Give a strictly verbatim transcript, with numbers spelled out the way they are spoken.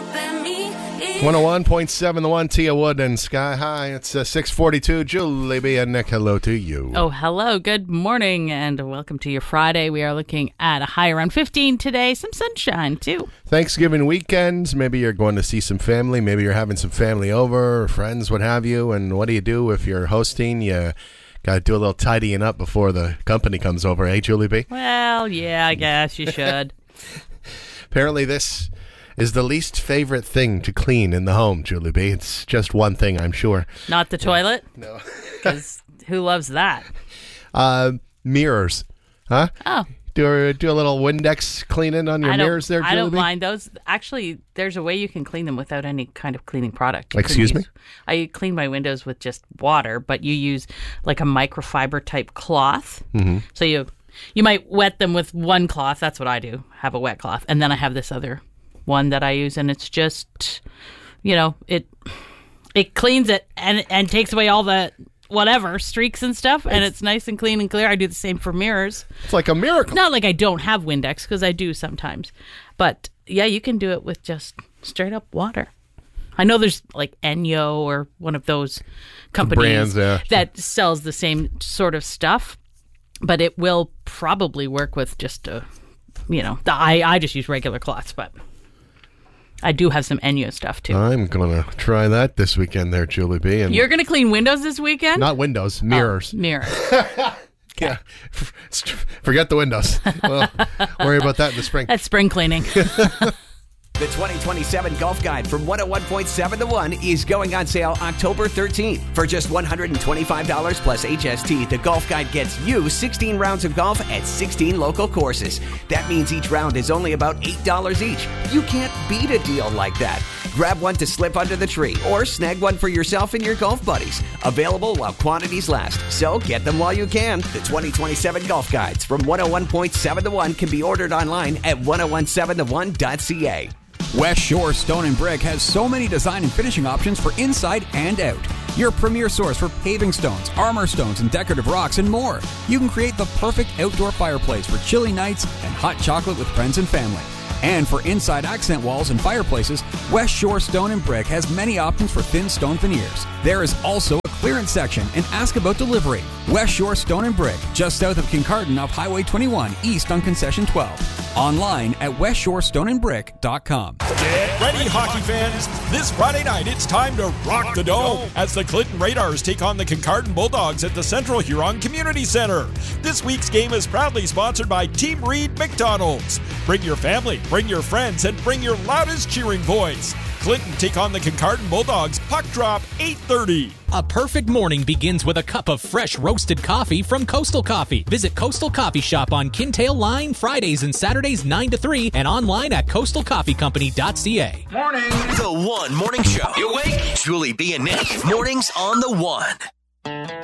one oh one point seven The One, Tia Wood and Sky High. It's uh, six forty-two. Julie B. and Nick, hello to you. Oh, hello. Good morning and welcome to your Friday. We are looking at a high around fifteen today. Some sunshine, too. Thanksgiving weekends. Maybe you're going to see some family. Maybe you're having some family over, or friends, what have you. And what do you do if you're hosting? You got to do a little tidying up before the company comes over, eh, Julie B? Well, yeah, I guess you should. Apparently this is the least favorite thing to clean in the home, Julie B. It's just one thing, I'm sure. Not the toilet? No. Because who loves that? Uh, mirrors. Huh? Oh. Do a, do a little Windex cleaning on your I don't- mirrors there, Julie I don't B? mind those. Actually, there's a way you can clean them without any kind of cleaning product. You can Excuse me? use- I clean my windows with just water, but you use like a microfiber type cloth. Mm-hmm. So you you might wet them with one cloth. That's what I do. Have a wet cloth. And then I have this other one that I use, and it's just, you know, it it cleans it and and takes away all the whatever streaks and stuff, and it's, it's nice and clean and clear. I do the same for mirrors. It's like a miracle. Not like I don't have Windex, because I do sometimes, but yeah, you can do it with just straight up water. I know there's like Enyo or one of those companies brands, yeah. that sells the same sort of stuff, but it will probably work with just a, you know, the, I I just use regular cloths, but I do have some Enyo stuff, too. I'm going to try that this weekend there, Julie B. And You're going to clean windows this weekend? not windows, mirrors. Oh, mirrors. Yeah. Forget the windows. Well, worry about that in the spring. That's spring cleaning. The twenty twenty-seven Golf Guide from one oh one point seven The One is going on sale October thirteenth. For just one hundred twenty-five dollars plus H S T, the Golf Guide gets you sixteen rounds of golf at sixteen local courses. That means each round is only about eight dollars each. You can't beat a deal like that. Grab one to slip under the tree or snag one for yourself and your golf buddies. Available while quantities last, so get them while you can. The twenty twenty-seven Golf Guides from one oh one point seven The One can be ordered online at ten seventeen the one dot c a. West Shore Stone and Brick has so many design and finishing options for inside and out. Your premier source for paving stones, armor stones, and decorative rocks, and more. You can create the perfect outdoor fireplace for chilly nights and hot chocolate with friends and family. And for inside accent walls and fireplaces, West Shore Stone and Brick has many options for thin stone veneers. There is also a clearance section, and ask about delivery. West Shore Stone and Brick, just south of Kincardine off Highway twenty-one, east on Concession twelve. Online at west shore stone and brick dot com. Get ready, hockey fans. This Friday night, it's time to rock the Dome as the Clinton Radars take on the Kincardine Bulldogs at the Central Huron Community Center. This week's game is proudly sponsored by Team Reed McDonald's. Bring your family, bring your friends, and bring your loudest cheering voice. Clinton take on the Kincardine Bulldogs. Puck drop, eight thirty. A perfect morning begins with a cup of fresh roasted coffee from Coastal Coffee. Visit Coastal Coffee Shop on Kintail Line Fridays and Saturdays nine to three and online at coastal coffee company dot c a. Morning. The One Morning Show. You awake? Julie B and Nick. Mornings on The One.